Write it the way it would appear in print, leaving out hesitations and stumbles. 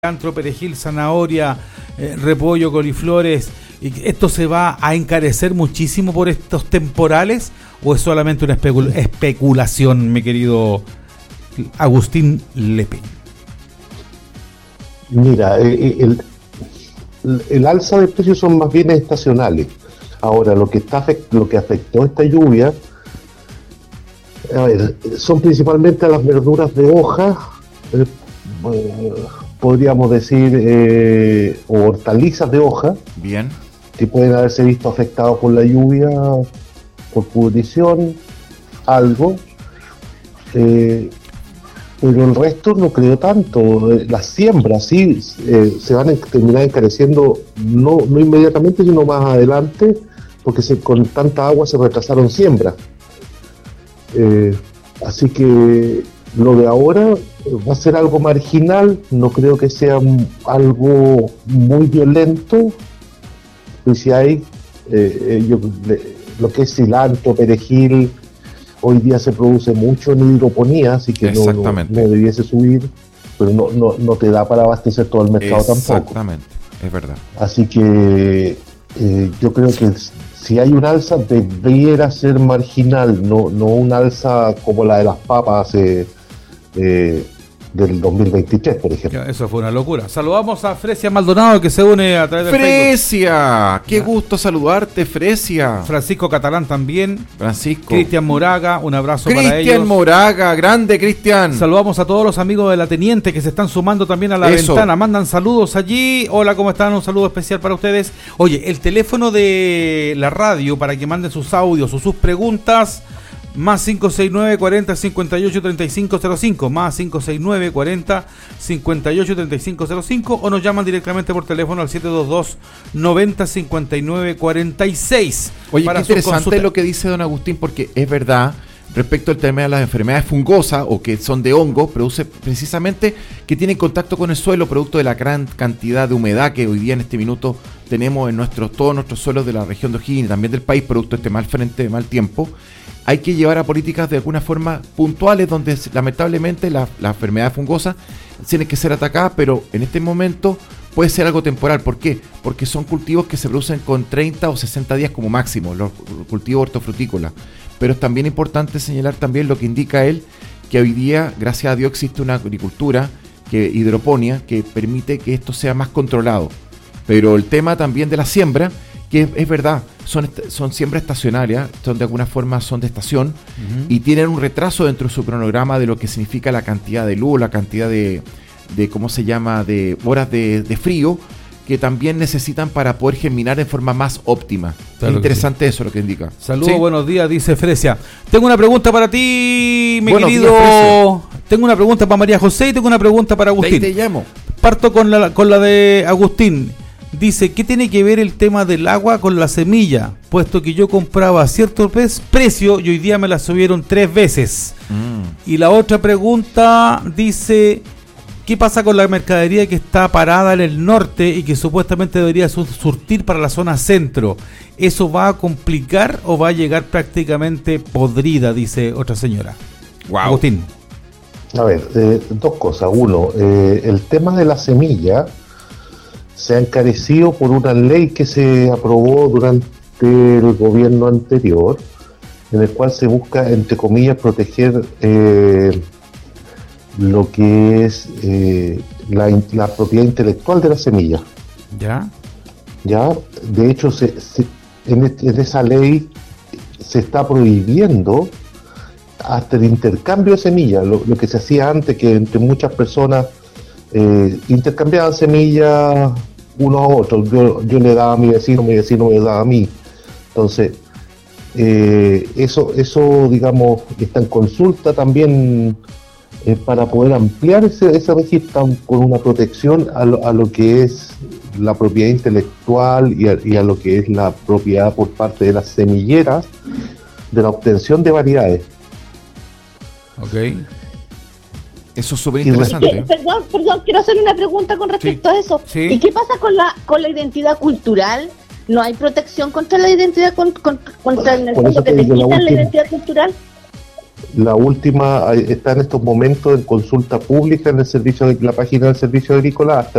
cilantro, perejil, zanahoria, repollo, coliflores. ¿Esto se va a encarecer muchísimo por estos temporales o es solamente una especulación, mi querido Agustín Lepe? Mira, el alza de precios son más bien estacionales. Ahora, lo que afectó esta lluvia, son principalmente a las verduras de hoja, podríamos decir, o hortalizas de hoja. Bien. Que pueden haberse visto afectados por la lluvia, por pudrición, algo. Pero el resto no creo tanto. Las siembras sí se van a terminar encareciendo, no inmediatamente, sino más adelante, porque con tanta agua se retrasaron siembras. Así que lo de ahora va a ser algo marginal, no creo que sea algo muy violento. Pues si hay lo que es cilantro, perejil, hoy día se produce mucho en hidroponía, así que no debiese subir, pero no te da para abastecer todo el mercado tampoco. Exactamente, es verdad. Así que yo creo que si hay un alza debiera ser marginal, no un alza como la de las papas del 2023, por ejemplo. Eso fue una locura. Saludamos a Fresia Maldonado, que se une a través de ¡Fresia! ¡Qué gusto saludarte, Fresia! Francisco Catalán también. Francisco. Cristian Moraga, un abrazo para ellos. Cristian Moraga, grande Cristian. Saludamos a todos los amigos de la Teniente que se están sumando también a la ventana. Mandan saludos allí. Hola, ¿cómo están? Un saludo especial para ustedes. Oye, el teléfono de la radio para que manden sus audios o sus preguntas, más 569 40 58 3505, más 569 40 58 3505, o nos llaman directamente por teléfono al 722 90 59 46. Oye, qué interesante lo que dice don Agustín, porque es verdad, respecto al tema de las enfermedades fungosas o que son de hongo, produce precisamente que tienen contacto con el suelo, producto de la gran cantidad de humedad que hoy día en este minuto tenemos en todos nuestros suelos de la región de O'Higgins y también del país, producto de este mal frente, de mal tiempo. Hay que llevar a políticas de alguna forma puntuales donde lamentablemente la enfermedad fungosa tiene que ser atacada, pero en este momento puede ser algo temporal. ¿Por qué? Porque son cultivos que se producen con 30 o 60 días como máximo, los cultivos hortofrutícolas. Pero es también importante señalar también lo que indica él, que hoy día, gracias a Dios, existe una agricultura hidroponía que permite que esto sea más controlado. Pero el tema también de la siembra, que es verdad, son siembras estacionarias, de alguna forma son de estación, y tienen un retraso dentro de su cronograma de lo que significa la cantidad de luz, la cantidad de ¿cómo se llama?, de horas de frío, que también necesitan para poder germinar de forma más óptima. Claro, es interesante eso lo que indica. Saludos, ¿sí? Buenos días, dice Fresia. Tengo una pregunta para ti, mi querido. Días, tengo una pregunta para María José y tengo una pregunta para Agustín. Te llamo. Parto con la de Agustín. Dice, ¿qué tiene que ver el tema del agua con la semilla? Puesto que yo compraba a cierto precio y hoy día me la subieron 3 veces. Y la otra pregunta dice, ¿qué pasa con la mercadería que está parada en el norte y que supuestamente debería surtir para la zona centro? ¿Eso va a complicar o va a llegar prácticamente podrida? Dice otra señora. Wow. Agustín. A ver, dos cosas. Uno, el tema de la semilla se ha encarecido por una ley que se aprobó durante el gobierno anterior, en el cual se busca, entre comillas, proteger lo que es la propiedad intelectual de la semilla. ¿Ya? De hecho, en esa ley se está prohibiendo hasta el intercambio de semillas, lo que se hacía antes, que entre muchas personas intercambiaban semillas uno a otro. Yo le daba a mi vecino me daba a mí. Entonces, eso digamos, está en consulta también para poder ampliar ese registro con una protección a lo que es la propiedad intelectual y a lo que es la propiedad por parte de las semilleras de la obtención de variedades. Ok. Eso es súper interesante. Perdón, quiero hacer una pregunta con respecto a eso. Sí. ¿Y qué pasa con la identidad cultural? ¿No hay protección contra la identidad, contra en el fondo que te quitan la identidad cultural? La última está en estos momentos en consulta pública en el servicio, la página del Servicio Agrícola hasta